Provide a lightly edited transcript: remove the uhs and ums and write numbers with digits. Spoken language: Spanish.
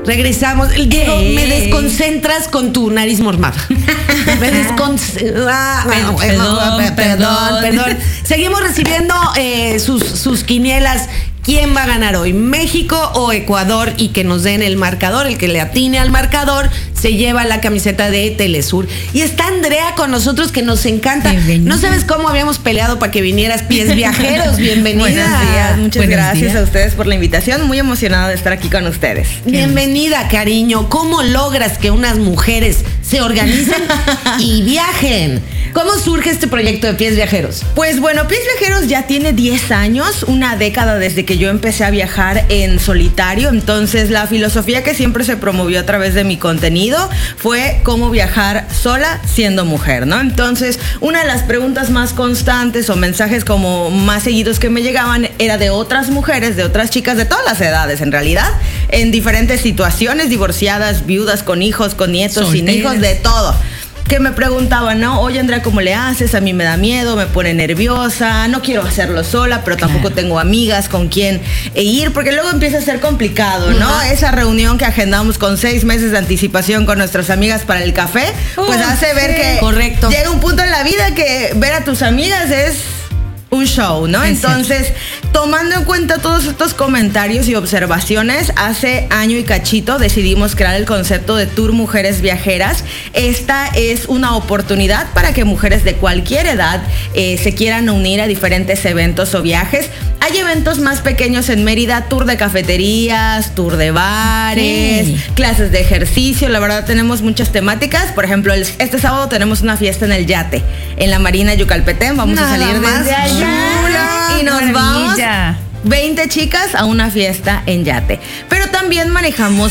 Regresamos. Diego, me desconcentras con tu nariz mormada. Me perdón. Seguimos recibiendo sus quinielas. ¿Quién va a ganar hoy? ¿México o Ecuador? Y que nos den el marcador. El que le atine al marcador se lleva la camiseta de Telesur. Y está Andrea con nosotros, que nos encanta. Bienvenida. No sabes cómo habíamos peleado para que vinieras, Pies Viajeros. Bienvenida. Buenos días. Muchas gracias a ustedes por la invitación. Muy emocionada de estar aquí con ustedes. Bienvenida, cariño. ¿Cómo logras que unas mujeres se organicen y viajen? ¿Cómo surge este proyecto de Pies Viajeros? Pues bueno, Pies Viajeros ya tiene 10 años, una década desde que yo empecé a viajar en solitario. Entonces la filosofía que siempre se promovió a través de mi contenido fue cómo viajar sola siendo mujer, ¿no? Entonces una de las preguntas más constantes o mensajes como más seguidos que me llegaban era de otras mujeres, de otras chicas de todas las edades en realidad, en diferentes situaciones, divorciadas, viudas, con hijos, con nietos, solteras, sin hijos, de todo. Que me preguntaban, ¿no? Oye, Andrea, ¿cómo le haces? A mí me da miedo, me pone nerviosa, no quiero hacerlo sola, pero tampoco tengo amigas con quien ir, porque luego empieza a ser complicado, ¿no? Esa reunión que agendamos con 6 meses de anticipación con nuestras amigas para el café, pues hace ver que llega un punto en la vida que ver a tus amigas es un show, ¿no? Entonces, tomando en cuenta todos estos comentarios y observaciones, hace año y cachito decidimos crear el concepto de Tour Mujeres Viajeras. Esta es una oportunidad para que mujeres de cualquier edad se quieran unir a diferentes eventos o viajes. Hay eventos más pequeños en Mérida, tour de cafeterías, tour de bares, clases de ejercicio. La verdad tenemos muchas temáticas. Por ejemplo, este sábado tenemos una fiesta en el Yate, en la Marina Yucalpetén. Vamos a salir desde allá y nos vamos 20 chicas a una fiesta en Yate. Pero también manejamos